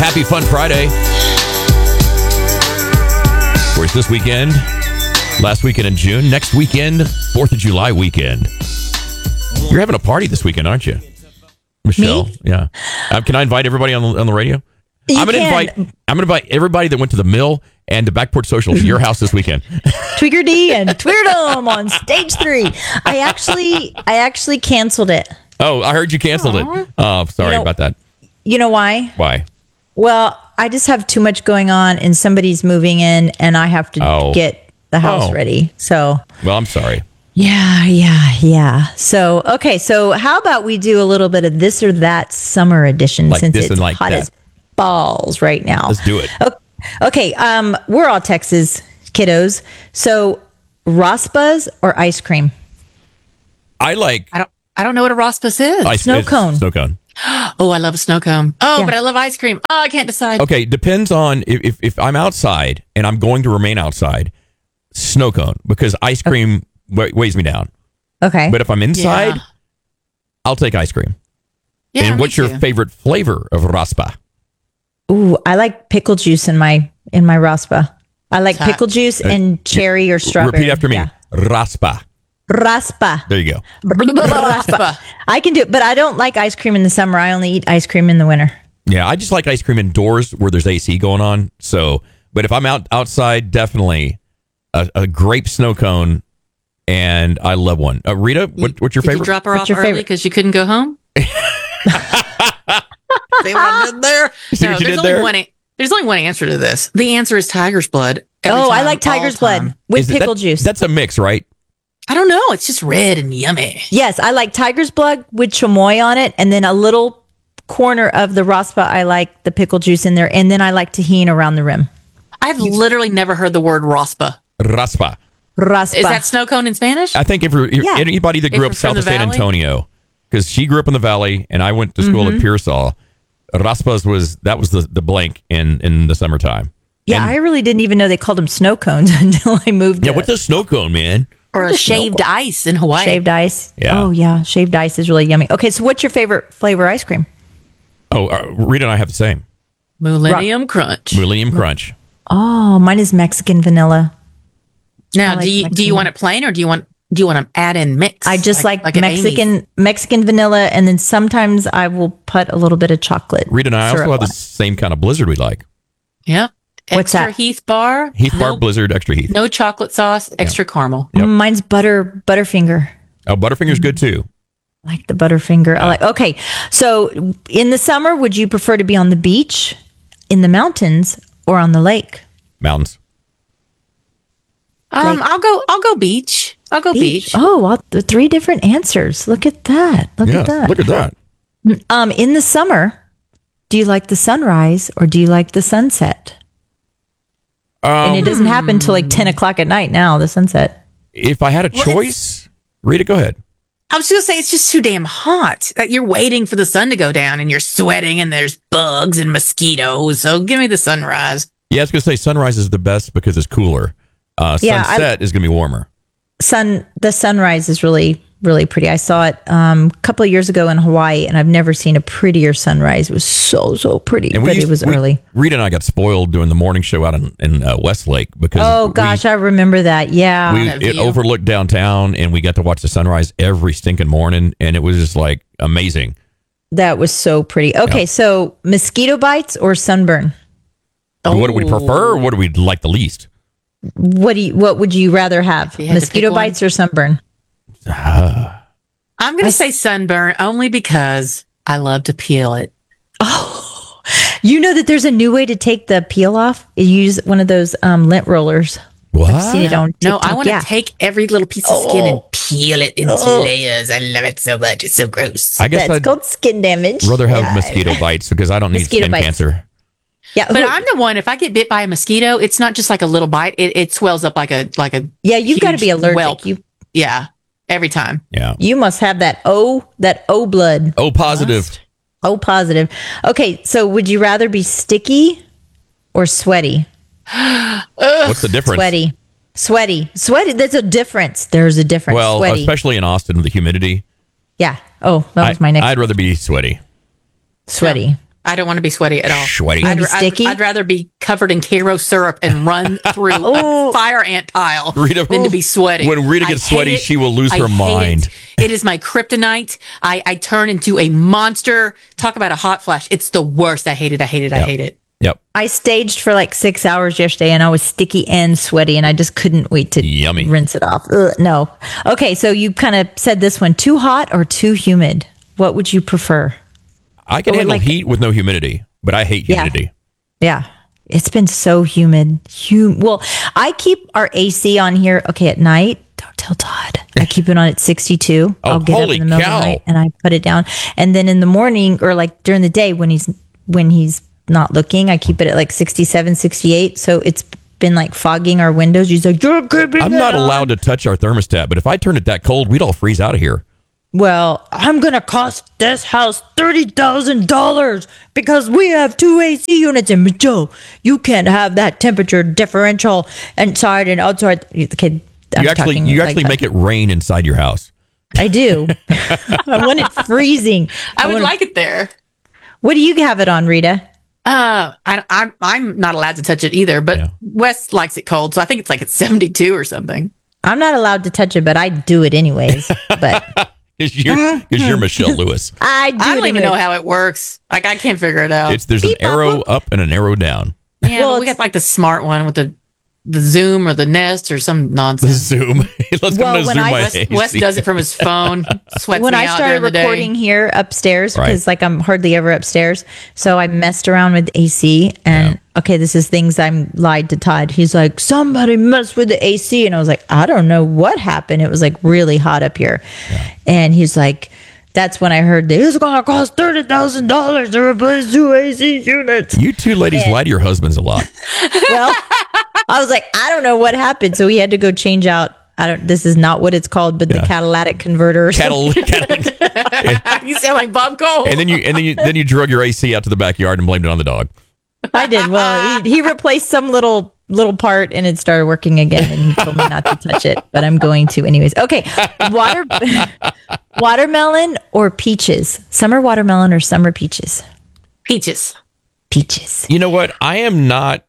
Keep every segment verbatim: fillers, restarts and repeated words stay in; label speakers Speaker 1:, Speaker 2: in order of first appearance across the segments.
Speaker 1: Happy Fun Friday. Of course, this weekend, last weekend in June, next weekend, fourth of July weekend. You're having a party this weekend, aren't you, Michelle?
Speaker 2: Me?
Speaker 1: Yeah. Um, can I invite everybody on the, on the radio?
Speaker 2: You
Speaker 1: I'm going to
Speaker 2: can.
Speaker 1: invite I'm going to invite everybody that went to the mill and the Backport Social to your house this weekend.
Speaker 2: Twigger and Twitterdom on stage three. I actually, I actually canceled it.
Speaker 1: Oh, I heard you canceled it. Oh, sorry
Speaker 2: You know-
Speaker 1: about that.
Speaker 2: You know why?
Speaker 1: Why?
Speaker 2: Well, I just have too much going on, and somebody's moving in, and I have to
Speaker 1: Oh.
Speaker 2: get the house
Speaker 1: Oh.
Speaker 2: ready. So,
Speaker 1: Well, I'm sorry.
Speaker 2: yeah, yeah, yeah. So, okay. So, how about we do a little bit of this or that summer edition
Speaker 1: Like
Speaker 2: since
Speaker 1: this
Speaker 2: it's
Speaker 1: and like
Speaker 2: hot
Speaker 1: that.
Speaker 2: as balls right now.
Speaker 1: Let's do it.
Speaker 2: O- Okay. Um, we're all Texas kiddos. So, Raspas or ice cream?
Speaker 1: I like
Speaker 3: I don't. I don't know what a Raspas is.
Speaker 1: ice
Speaker 2: Snow cone.
Speaker 1: Snow cone.
Speaker 3: Oh, I love a snow cone. Oh,
Speaker 2: Yeah.
Speaker 3: but I love ice cream. Oh, I can't decide.
Speaker 1: Okay, depends on if, if, if I'm outside and I'm going to remain outside, snow cone, because ice cream wa- weighs me down.
Speaker 2: Okay.
Speaker 1: But if I'm inside,
Speaker 3: Yeah.
Speaker 1: I'll take ice cream.
Speaker 3: Yeah,
Speaker 1: and
Speaker 3: me
Speaker 1: what's your
Speaker 3: too.
Speaker 1: favorite flavor of raspa?
Speaker 2: Ooh, I like pickle juice in my in my raspa. I like
Speaker 3: Hot.
Speaker 2: pickle juice and cherry or strawberry.
Speaker 1: Repeat after me.
Speaker 2: Yeah.
Speaker 1: Raspa.
Speaker 2: Raspa.
Speaker 1: There you go.
Speaker 2: Raspa. I can do it, but I don't like ice cream in the summer. I only eat ice cream in the winter.
Speaker 1: Yeah, I just like ice cream indoors where there's A C going on. So, but if I'm out outside, definitely a, a grape snow cone, and I love one. Uh, Rita, what, what's your
Speaker 3: Did
Speaker 1: favorite?
Speaker 3: you drop her
Speaker 2: What's
Speaker 3: off
Speaker 2: your
Speaker 3: early
Speaker 2: favorite?
Speaker 3: because you couldn't go home? See what I did there?
Speaker 1: See
Speaker 3: No,
Speaker 1: what you
Speaker 3: there's
Speaker 1: did
Speaker 3: only
Speaker 1: there?
Speaker 3: one. a- There's only one answer to this. The answer is tiger's blood. every
Speaker 2: Oh, I
Speaker 3: time,
Speaker 2: like
Speaker 3: all
Speaker 2: tiger's
Speaker 3: time.
Speaker 2: blood with
Speaker 1: Is it-
Speaker 2: pickle
Speaker 1: that-
Speaker 2: juice.
Speaker 1: That's a mix, right?
Speaker 3: I don't know. It's just red and yummy.
Speaker 2: Yes, I like tiger's blood with chamoy on it, and then a little corner of the raspa. I like the pickle juice in there, and then I like tahini around the rim.
Speaker 3: I've literally never heard the word raspa.
Speaker 1: Raspa.
Speaker 2: Raspa.
Speaker 3: Is that snow cone in Spanish?
Speaker 1: I think if, you're, if
Speaker 2: Yeah.
Speaker 1: anybody that
Speaker 3: If
Speaker 1: grew
Speaker 3: you're
Speaker 1: up south
Speaker 3: from
Speaker 1: of
Speaker 3: the
Speaker 1: San
Speaker 3: valley?
Speaker 1: Antonio, because she grew up in the valley and I went to school
Speaker 2: Mm-hmm.
Speaker 1: at Pearsall, raspas was that was the, the blank in, in the summertime.
Speaker 2: yeah,
Speaker 1: And-
Speaker 2: I really didn't even know they called them snow cones until I moved.
Speaker 1: yeah.
Speaker 2: to
Speaker 1: What's a snow cone, man?
Speaker 3: or a shaved ice in Hawaii?
Speaker 2: shaved ice?
Speaker 1: Yeah.
Speaker 2: Oh yeah, shaved ice is really yummy. Okay, so what's your favorite flavor ice cream?
Speaker 1: Oh, uh, Rita and I have the same
Speaker 3: Millennium Crunch.
Speaker 1: Millennium Crunch.
Speaker 2: Oh, mine is Mexican vanilla.
Speaker 3: Now,
Speaker 2: I like
Speaker 3: do you do
Speaker 2: Mexican.
Speaker 3: you want it plain or do you want do you want to add in mix?
Speaker 2: I just like,
Speaker 3: at Amy's?
Speaker 2: Mexican Mexican vanilla, and then sometimes I will put a little bit of chocolate.
Speaker 1: Rita and I
Speaker 2: syrup
Speaker 1: also have the
Speaker 2: on it.
Speaker 1: same kind of blizzard we like.
Speaker 3: Yeah.
Speaker 2: What's
Speaker 3: extra
Speaker 2: that?
Speaker 3: Heath bar.
Speaker 1: Heath
Speaker 3: no,
Speaker 1: Bar Blizzard Extra Heath.
Speaker 3: No chocolate sauce. Extra caramel.
Speaker 1: Yep.
Speaker 2: Mine's butter Butterfinger.
Speaker 1: Oh, Butterfinger's good too.
Speaker 2: I like the Butterfinger. I like. Okay, so in the summer, would you prefer to be on the beach, in the mountains, or on the lake?
Speaker 1: Mountains.
Speaker 3: Um,
Speaker 2: Like-
Speaker 3: I'll go. I'll go beach. I'll go beach.
Speaker 2: Oh, well, the three different answers. Look at that. Look
Speaker 1: Yeah.
Speaker 2: at that.
Speaker 1: Look at that.
Speaker 2: Um, in the summer, do you like the sunrise or do you like the sunset? and
Speaker 1: Um,
Speaker 2: it doesn't happen till like ten o'clock at night now. The sunset.
Speaker 1: if I had a choice, Rita, go ahead.
Speaker 3: I was gonna say it's just too damn hot that you're waiting for the sun to go down and you're sweating and there's bugs and mosquitoes. So give me the sunrise.
Speaker 1: Yeah, I was going to say sunrise is the best because it's cooler. Uh,
Speaker 2: Yeah, I-
Speaker 1: sunset is going to be warmer.
Speaker 2: Sun. The sunrise is really really pretty. I saw it um, a couple of years ago in Hawaii, and I've never seen a prettier sunrise. It was so so pretty,
Speaker 1: And we
Speaker 2: but
Speaker 1: used-
Speaker 2: it was
Speaker 1: we-
Speaker 2: early.
Speaker 1: Rita and I got spoiled doing the morning show out in, in uh, Westlake because
Speaker 2: Oh
Speaker 1: we-
Speaker 2: gosh, I remember that. Yeah.
Speaker 1: we,
Speaker 3: That
Speaker 1: it
Speaker 3: view.
Speaker 1: overlooked downtown and we got to watch the sunrise every stinking morning and it was just like amazing.
Speaker 2: That was so pretty. Okay,
Speaker 1: Yeah.
Speaker 2: so mosquito bites or sunburn?
Speaker 1: What do we prefer or what do we like the least?
Speaker 2: What do you what would you rather have?
Speaker 3: you had to
Speaker 2: Mosquito
Speaker 3: pick one?
Speaker 2: bites or sunburn?
Speaker 3: I'm gonna say sunburn only because I love to peel it.
Speaker 2: You know that there's a new way to take the peel off? You use one of those um, lint rollers.
Speaker 1: What?
Speaker 2: I've seen it on
Speaker 3: No,
Speaker 2: TikTok.
Speaker 3: I want to
Speaker 2: yeah.
Speaker 3: take every little piece of skin and peel it into layers. I love it so much. It's so gross.
Speaker 1: I guess
Speaker 2: That's
Speaker 1: I'd
Speaker 2: called skin damage.
Speaker 1: rather have
Speaker 2: Yeah.
Speaker 1: mosquito bites because I don't need
Speaker 2: Mosquito
Speaker 1: skin
Speaker 2: bites.
Speaker 1: cancer.
Speaker 2: Yeah,
Speaker 3: But
Speaker 2: who-
Speaker 3: I'm the one. If I get bit by a mosquito, it's not just like a little bite. It, it swells up like a like a
Speaker 2: yeah, you've got to
Speaker 3: huge
Speaker 2: be allergic.
Speaker 3: whelp.
Speaker 2: You
Speaker 3: yeah. Every time.
Speaker 1: Yeah.
Speaker 2: you must have that O that O blood.
Speaker 1: Oh, positive.
Speaker 2: O positive. Okay, so would you rather be sticky or sweaty?
Speaker 1: What's the difference?
Speaker 2: Sweaty. Sweaty. Sweaty. There's a difference. There's a difference.
Speaker 1: Well,
Speaker 2: sweaty.
Speaker 1: especially in Austin with the humidity.
Speaker 2: Yeah. Oh, that was
Speaker 1: I,
Speaker 2: my next.
Speaker 1: I'd rather be sweaty.
Speaker 2: Sweaty.
Speaker 3: I don't want to be sweaty at all.
Speaker 1: Sweaty.
Speaker 3: I'd,
Speaker 2: be
Speaker 3: I'd-
Speaker 2: sticky?
Speaker 3: I'd rather be covered in Cairo syrup and run through
Speaker 2: Oh.
Speaker 3: a fire ant pile
Speaker 1: Rita-
Speaker 3: than to be sweaty.
Speaker 1: When Rita
Speaker 3: I
Speaker 1: gets
Speaker 3: hate
Speaker 1: sweaty,
Speaker 3: it.
Speaker 1: she will lose
Speaker 3: I
Speaker 1: her
Speaker 3: hate
Speaker 1: mind.
Speaker 3: It. It is my kryptonite. I, I turn into a monster. Talk about a hot flash. It's the worst. I hate it. I hate it. I
Speaker 1: Yep.
Speaker 3: hate it.
Speaker 1: Yep.
Speaker 2: I staged for like six hours yesterday and I was sticky and sweaty and I just couldn't wait to
Speaker 1: Yummy.
Speaker 2: rinse it off. Ugh, no. Okay, so you kind of said this one, too hot or too humid? What would you prefer?
Speaker 1: I can
Speaker 2: Or
Speaker 1: handle
Speaker 2: like-
Speaker 1: heat with no humidity, but I hate
Speaker 2: Yeah.
Speaker 1: humidity.
Speaker 2: Yeah. It's been so humid. Hum- well, I keep our A C on here. Okay, at night, don't tell Todd. I keep it on at sixty-two.
Speaker 1: Oh,
Speaker 2: I'll get
Speaker 1: holy
Speaker 2: up in the middle
Speaker 1: cow.
Speaker 2: of the night and I put it down. And then in the morning or like during the day when he's when he's not looking, I keep it at like sixty-seven, sixty-eight. So it's been like fogging our windows. He's like, you're keeping
Speaker 1: I'm
Speaker 2: it
Speaker 1: not
Speaker 2: on."
Speaker 1: allowed to touch our thermostat, but if I turned it that cold, we'd all freeze out of here.
Speaker 2: Well, I'm going to cost this house thirty thousand dollars because we have two A C units. And Joe, you can't have that temperature differential inside and outside. Okay, I'm
Speaker 1: You actually,
Speaker 2: talking
Speaker 1: you
Speaker 2: like
Speaker 1: actually
Speaker 2: that.
Speaker 1: make it rain inside your house.
Speaker 2: I do. I want it freezing.
Speaker 3: I would
Speaker 2: want-
Speaker 3: like it there.
Speaker 2: What do you have it on, Rita?
Speaker 3: Uh, I, I'm I'm not allowed to touch it either, but
Speaker 1: Yeah.
Speaker 3: Wes likes it cold, so I think it's like it's seventy-two or something.
Speaker 2: I'm not allowed to touch it, but I do it anyways. But
Speaker 1: Because you're, 'cause you're Michelle Lewis.
Speaker 2: I do
Speaker 3: I
Speaker 2: it
Speaker 3: don't even
Speaker 2: anyways.
Speaker 3: know how it works. Like I can't figure it out.
Speaker 1: It's there's an
Speaker 2: Beep, bop,
Speaker 1: arrow
Speaker 2: boop.
Speaker 1: up and an arrow down.
Speaker 3: yeah,
Speaker 2: well,
Speaker 3: but we
Speaker 2: it's-
Speaker 3: got like the smart one with the the Zoom or the Nest or some nonsense.
Speaker 1: Zoom. Let's
Speaker 2: Well,
Speaker 1: go to
Speaker 2: when
Speaker 1: Zoom
Speaker 2: I-
Speaker 1: my
Speaker 3: Wes,
Speaker 1: A C.
Speaker 3: Wes does it from his phone. Sweats
Speaker 2: when
Speaker 3: me
Speaker 2: I
Speaker 3: out
Speaker 2: started
Speaker 3: during the
Speaker 2: recording
Speaker 3: day.
Speaker 2: here upstairs
Speaker 1: Right.
Speaker 2: because like I'm hardly ever upstairs, so I messed around with A C and okay, this is things I'm lied to Todd. He's like, somebody messed with the A C, and I was like, I don't know what happened. It was like really hot up here, and he's like, that's when I heard that it's going to cost thirty thousand dollars to replace two A C units.
Speaker 1: You two ladies lie to your husbands a lot.
Speaker 2: Well, I was like, I don't know what happened, so he had to go change out. I don't. This is not what it's called, but the
Speaker 1: Yeah.
Speaker 2: catalytic converter. or
Speaker 1: Cattle, cattle.
Speaker 3: You sound like Bob Cole.
Speaker 1: And then you and then you then you drug your A C out to the backyard and blamed it on the dog.
Speaker 2: I did. Well, he, he replaced some little little part and it started working again. And he told me not to touch it, but I'm going to anyways. Okay, water, watermelon or peaches? Summer watermelon or summer peaches?
Speaker 3: Peaches.
Speaker 2: Peaches.
Speaker 1: You know what? I am not.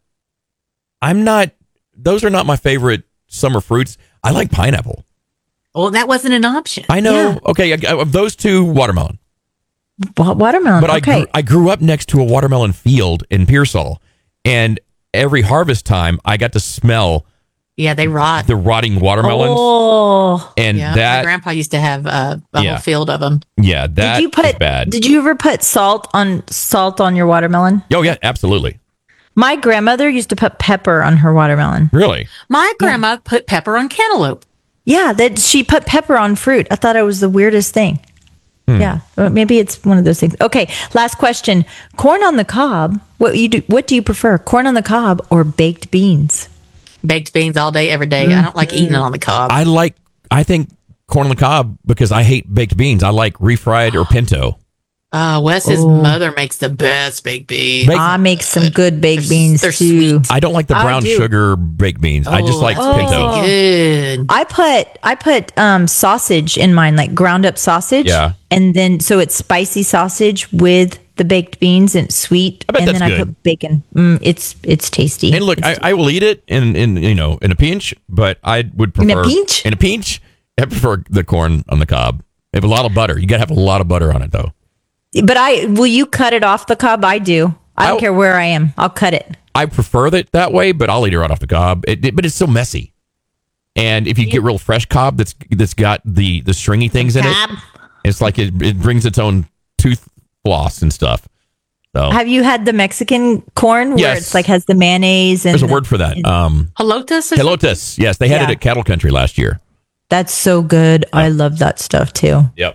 Speaker 1: I'm not. Those are not my favorite summer fruits. I like pineapple.
Speaker 3: Well, that wasn't an option.
Speaker 1: I know.
Speaker 2: Yeah.
Speaker 1: Okay, I- of those two, watermelon.
Speaker 2: Wa- watermelon.
Speaker 1: But I
Speaker 2: okay.
Speaker 1: grew, I grew up next to a watermelon field in Pearsall, and every harvest time I got to smell
Speaker 3: Yeah, they rot.
Speaker 1: the rotting watermelons,
Speaker 2: Oh,
Speaker 1: and
Speaker 3: Yeah, my
Speaker 1: that
Speaker 3: grandpa used to have uh, a
Speaker 1: Yeah.
Speaker 3: whole field of them.
Speaker 1: yeah, that
Speaker 2: did you
Speaker 1: is
Speaker 2: put?
Speaker 1: bad.
Speaker 2: Did you ever put salt on salt on your watermelon?
Speaker 1: oh yeah, absolutely.
Speaker 2: My grandmother used to put pepper on her watermelon.
Speaker 1: Really?
Speaker 3: My grandma put pepper on cantaloupe.
Speaker 2: Yeah, that she put pepper on fruit. I thought it was the weirdest thing.
Speaker 1: Hmm.
Speaker 2: Yeah, well, maybe it's one of those things. Okay, last question: corn on the cob. What you do? What do you prefer, corn on the cob or baked beans?
Speaker 3: Baked beans all day, every day. I don't like eating it on the cob.
Speaker 1: I like. I think corn on the cob because I hate baked beans. I like refried or pinto.
Speaker 3: Uh, Wes's
Speaker 2: Oh.
Speaker 3: mother makes the best baked beans.
Speaker 1: Baked-
Speaker 2: I make some good baked
Speaker 3: They're-
Speaker 2: beans
Speaker 3: they're
Speaker 2: too.
Speaker 3: sweet.
Speaker 1: I don't like the
Speaker 2: I
Speaker 1: brown
Speaker 2: do.
Speaker 1: sugar baked beans. I just
Speaker 3: Oh,
Speaker 1: like
Speaker 3: that's
Speaker 1: pinto.
Speaker 3: Good.
Speaker 2: I put I put um, sausage in mine, like ground up sausage.
Speaker 1: Yeah.
Speaker 2: and then so it's spicy sausage with the baked beans and it's sweet.
Speaker 1: I bet
Speaker 2: and
Speaker 1: that's
Speaker 2: then I
Speaker 1: good.
Speaker 2: put bacon. Mm, it's it's tasty.
Speaker 1: And look, I, I will eat it in, in you know in a pinch, but I would
Speaker 2: In a
Speaker 1: prefer
Speaker 2: pinch?
Speaker 1: In a pinch, I prefer the corn on the cob. They have a lot of butter. You got to have a lot of butter on it, though.
Speaker 2: But I will you cut it off the cob? I do. I don't
Speaker 1: I'll-
Speaker 2: care where I am. I'll cut it.
Speaker 1: I prefer it that way, but I'll eat it right off the cob. It, it- but it's so messy. And if you get real fresh cob that's that's got the the stringy things in it,
Speaker 2: Cob.
Speaker 1: it's like it, it brings its own tooth floss and stuff. So
Speaker 2: Have you had the Mexican corn where
Speaker 1: Yes.
Speaker 2: it's like has the mayonnaise and
Speaker 1: there's a
Speaker 2: the-
Speaker 1: word for that. Um,
Speaker 3: Pelotas? or
Speaker 1: Pelotas. Yes, they had
Speaker 2: Yeah.
Speaker 1: it at Cattle Country last year.
Speaker 2: That's so good. I love that stuff too.
Speaker 1: Yep.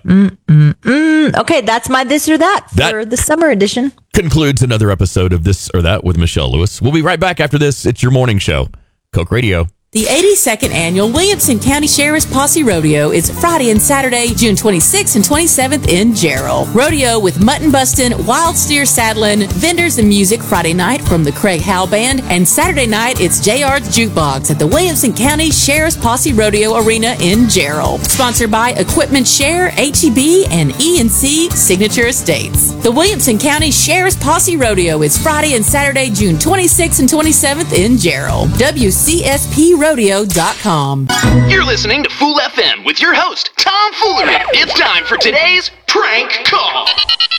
Speaker 2: Mm, okay, that's my this or that
Speaker 1: That-
Speaker 2: for the summer edition.
Speaker 1: Concludes another episode of This or That with Michelle Lewis. We'll be right back after this. It's your morning show, Coke Radio.
Speaker 3: The eighty-second Annual Williamson County Sheriff's Posse Rodeo is Friday and Saturday, June twenty-sixth and twenty-seventh in Gerald. Rodeo with mutton bustin', wild steer saddling, vendors and music Friday night from the Craig Howe Band, and Saturday night it's J R's Jukebox at the Williamson County Sheriff's Posse Rodeo Arena in Gerald. Sponsored by Equipment Share, H E B, and E and C Signature Estates. The Williamson County Sheriff's Posse Rodeo is Friday and Saturday, June twenty-sixth and twenty-seventh in Gerald. W C S P rodeo dot com.
Speaker 4: You're listening to Fool F M with your host, Tom Foolery. It's time for today's prank call.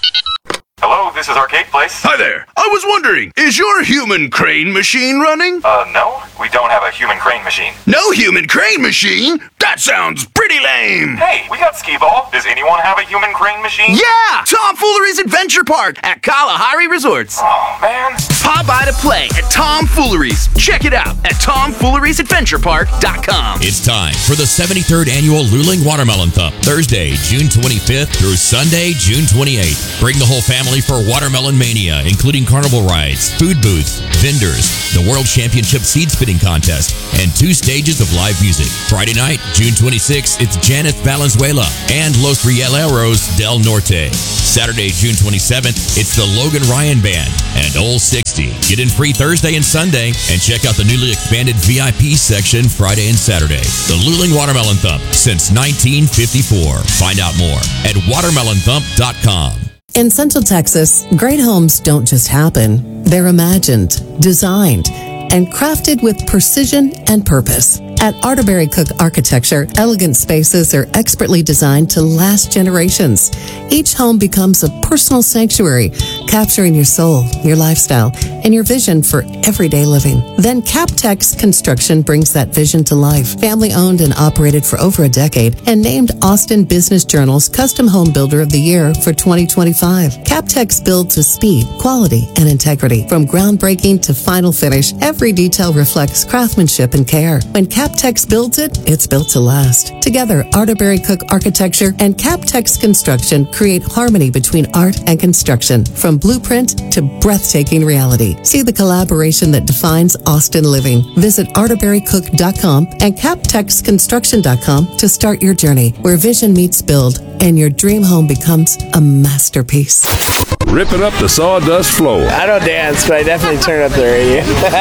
Speaker 5: Hello, this is Arcade Place.
Speaker 6: Hi there. I was wondering, is your human crane machine running?
Speaker 5: Uh, no, we don't have a human crane machine.
Speaker 6: No human crane machine? That sounds pretty lame.
Speaker 5: Hey, we got Skee-Ball. Does anyone have a human crane machine?
Speaker 6: Yeah! Tomfoolery's Adventure Park at Kalahari Resorts.
Speaker 5: Oh, man.
Speaker 6: Pop by to play at Tomfoolery's. Check it out at tomfoolery's adventure park dot com.
Speaker 1: It's time for the seventy-third Annual Luling Watermelon Thump, Thursday, June twenty-fifth through Sunday, June twenty-eighth. Bring the whole family for Watermelon Mania, including carnival rides, food booths, vendors, the World Championship seed spitting contest, and two stages of live music. Friday night, June twenty-sixth, it's Janet Valenzuela and Los Rieleros del Norte. Saturday, June twenty-seventh, it's the Logan Ryan Band and Old sixty. Get in free Thursday and Sunday, and check out the newly expanded V I P section Friday and Saturday. The Luling Watermelon Thump since nineteen fifty-four. Find out more at watermelon thump dot com.
Speaker 7: In Central Texas, great homes don't just happen. They're imagined, designed, and crafted with precision and purpose. At Arterberry Cook Architecture, elegant spaces are expertly designed to last generations. Each home becomes a personal sanctuary, capturing your soul, your lifestyle, and your vision for everyday living. Then Captex Construction brings that vision to life. Family owned and operated for over a decade and named Austin Business Journal's Custom Home Builder of the Year for twenty twenty-five. Captex builds with speed, quality, and integrity. From groundbreaking to final finish, every detail reflects craftsmanship and care. When Captex builds it, it's built to last. Together, Arterberry Cook Architecture and Captex Construction create harmony between art and construction, from blueprint to breathtaking reality. See the collaboration that defines Austin living. Visit arterberry cook dot com and captex construction dot com to start your journey, where vision meets build and your dream home becomes a masterpiece.
Speaker 8: Ripping up the sawdust floor.
Speaker 9: I don't dance, but I definitely turn up the radio.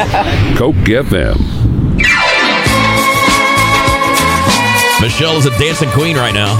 Speaker 8: Coke F M.
Speaker 1: Michelle is a dancing queen right now.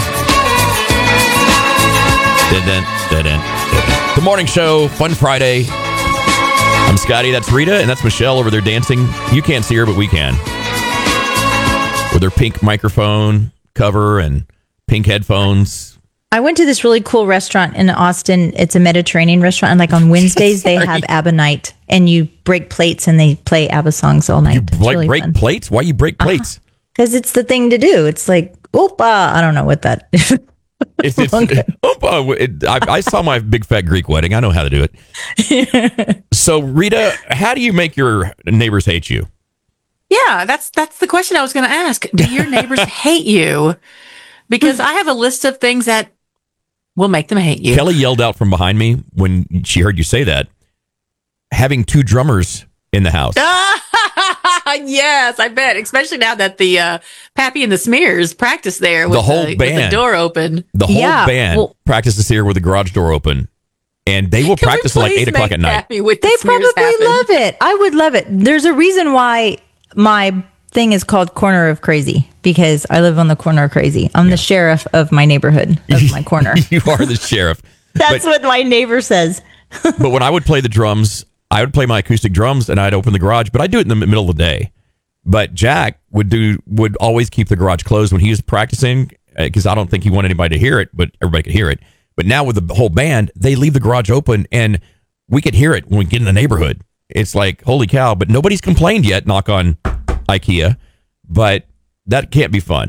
Speaker 1: Dun-dun, dun-dun, dun-dun. The morning show, fun Friday. I'm Scotty, that's Rita, and that's Michelle over there dancing. You can't see her, but we can. With her pink microphone cover and pink headphones.
Speaker 2: I went to this really cool restaurant in Austin. It's a Mediterranean restaurant, and like on Wednesdays they have ABBA night, and you break plates and they play ABBA songs all night.
Speaker 1: You
Speaker 2: It's
Speaker 1: like
Speaker 2: really
Speaker 1: break
Speaker 2: fun.
Speaker 1: plates? Why you break plates?
Speaker 2: Because it's the thing to do. It's like, oopa. I don't know what that is.
Speaker 1: It's, it's, oh, oh, it, I, I saw my big fat Greek wedding. I know how to do it. So, Rita, how do you make your neighbors hate you?
Speaker 3: Yeah, that's that's the question I was going to ask. Do your neighbors hate you? Because I have a list of things that will make them hate you.
Speaker 1: Kelly yelled out from behind me when she heard you say that. Having two drummers in the house.
Speaker 3: Yes, I bet. Especially now that the uh, Pappy and the Smears practice there with
Speaker 1: The whole
Speaker 3: the, with
Speaker 1: band.
Speaker 3: the door open.
Speaker 1: The whole
Speaker 2: Yeah,
Speaker 1: band
Speaker 2: well-
Speaker 1: practices here with the garage door open. And they will
Speaker 3: Can we
Speaker 1: practice till like
Speaker 3: please
Speaker 1: eight o'clock
Speaker 3: make
Speaker 1: at night.
Speaker 3: Pappy with the
Speaker 2: They
Speaker 3: Smears
Speaker 2: probably
Speaker 3: happen?
Speaker 2: love it. I would love it. There's a reason why my thing is called Corner of Crazy, because I live on the corner of crazy. I'm the sheriff of my neighborhood, of my corner.
Speaker 1: You are the sheriff.
Speaker 2: That's
Speaker 1: but,
Speaker 2: what my neighbor says.
Speaker 1: but when I would play the drums, I would play my acoustic drums and I'd open the garage, but I'd do it in the middle of the day. But Jack would do would always keep the garage closed when he was practicing, because I don't think he wanted anybody to hear it, but everybody could hear it. But now with the whole band, they leave the garage open and we could hear it when we get in the neighborhood. It's like, holy cow, but nobody's complained yet, knock on IKEA. But that can't be fun.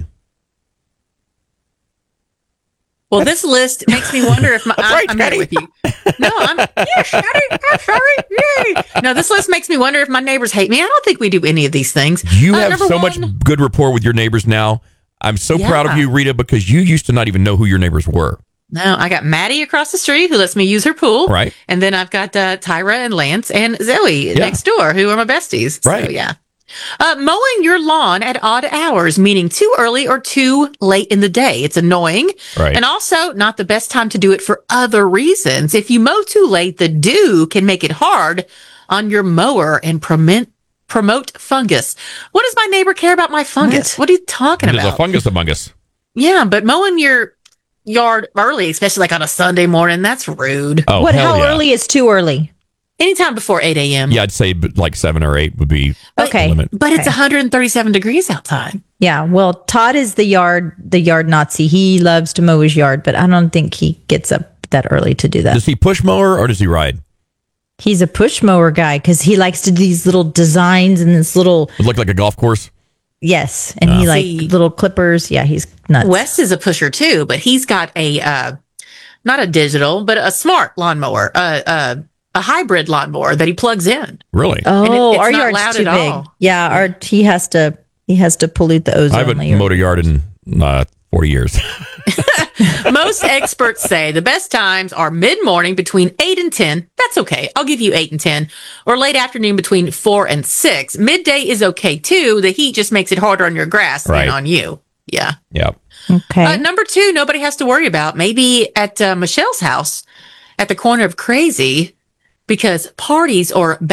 Speaker 3: Well, this list makes me wonder if my I'm,
Speaker 1: right,
Speaker 3: I'm there with you. No, I'm yeah, Scotty, I'm sorry. Yay. No, this list makes me wonder if my neighbors hate me. I don't think we do any of these things.
Speaker 1: You
Speaker 3: Uh,
Speaker 1: have
Speaker 3: number
Speaker 1: so
Speaker 3: one-
Speaker 1: much good rapport with your neighbors now. I'm so proud of
Speaker 3: Yeah.
Speaker 1: you, Rita, because you used to not even know who your neighbors were.
Speaker 3: No, I got Maddie across the street who lets me use her pool.
Speaker 1: Right.
Speaker 3: And then I've got uh, Tyra and Lance and Zoe
Speaker 1: Yeah.
Speaker 3: next door who are my besties.
Speaker 1: Right.
Speaker 3: So, yeah. Uh, mowing your lawn at odd hours, meaning too early or too late in the day. It's annoying.
Speaker 1: Right.
Speaker 3: And also not the best time to do it for other reasons. If you mow too late, the dew can make it hard on your mower and promote, promote fungus. What does my neighbor care about my fungus? What, what are you talking
Speaker 1: There's
Speaker 3: about?
Speaker 1: a fungus among us.
Speaker 3: Yeah, but mowing your yard early, especially like on a Sunday morning, that's rude.
Speaker 1: Oh,
Speaker 2: what?
Speaker 1: hell
Speaker 2: How
Speaker 1: yeah.
Speaker 2: early is too early?
Speaker 3: Anytime before eight a.m.
Speaker 1: Yeah, I'd say b- like seven or eight would be
Speaker 2: Okay.
Speaker 1: the limit.
Speaker 3: But it's
Speaker 2: Okay.
Speaker 3: one hundred thirty-seven degrees outside.
Speaker 2: Yeah. Well, Todd is the yard the yard Nazi. He loves to mow his yard, but I don't think he gets up that early to do that.
Speaker 1: Does he push mower or does he ride?
Speaker 2: He's a push mower guy because he likes to do these little designs and this little
Speaker 1: Would look like a golf course.
Speaker 2: yes, and
Speaker 1: Ah.
Speaker 2: he like
Speaker 3: See.
Speaker 2: little clippers. Yeah, he's nuts.
Speaker 3: Wes is a pusher too, but he's got a uh, not a digital, but a smart lawnmower, uh, uh, a hybrid lawnmower that he plugs in.
Speaker 1: Really?
Speaker 2: Oh,
Speaker 3: And it- it's
Speaker 2: our
Speaker 3: not
Speaker 2: yard's
Speaker 3: loud
Speaker 2: too
Speaker 3: at
Speaker 2: big.
Speaker 3: all.
Speaker 2: Yeah, our he has to he has to pollute the ozone
Speaker 1: I haven't
Speaker 2: layer.
Speaker 1: mowed a yard in uh, forty years.
Speaker 3: Most experts say the best times are mid-morning between eight and ten. That's okay. I'll give you eight and ten. Or late afternoon between four and six. Midday is okay too. The heat just makes it harder on your grass
Speaker 1: Right.
Speaker 3: than on you. Yeah.
Speaker 1: Yeah.
Speaker 2: Okay.
Speaker 3: Uh, number two, nobody has to worry about. Maybe at uh, Michelle's house at the corner of Crazy because parties or